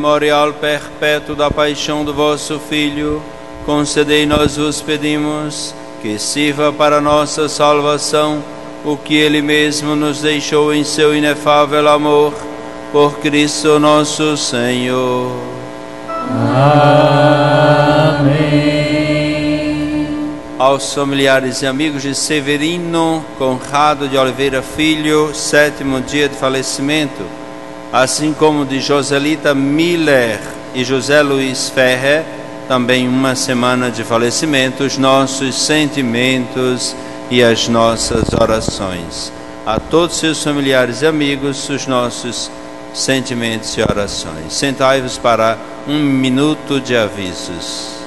Memorial perpétuo da paixão do vosso Filho, concedei, nós vos pedimos, que sirva para nossa salvação o que Ele mesmo nos deixou em seu inefável amor, por Cristo nosso Senhor. Amém. Aos familiares e amigos de Severino Conrado de Oliveira Filho, 7º dia de falecimento, assim como de Joselita Miller e José Luiz Ferrer, também uma semana de falecimento, os nossos sentimentos e as nossas orações. A todos seus familiares e amigos, os nossos sentimentos e orações. Sentai-vos para um minuto de avisos.